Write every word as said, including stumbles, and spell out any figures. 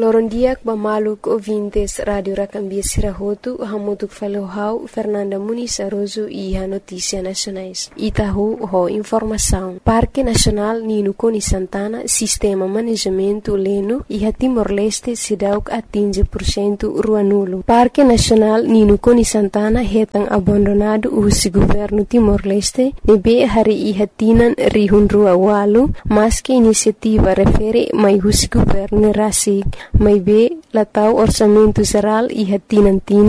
Lorondiak bamaluk ouvintes Radio Racambia Sirahotu, hamutuk falohau Fernanda Muniz Aroso e a notícia nacionais. Itahu ho informação. Parque Nacional Nino Coni Santana, Sistema Manejamento Leno e a Timor-Leste Sidauk atinge por cento ruanulo. Parque Nacional Nino Coni Santana hetang abandonado o governo Timor-Leste, nebe hari e hatinan rihun rua walu, mas que iniciativa refere mai o governo rasig. May be latau orçamento geral e hatinantin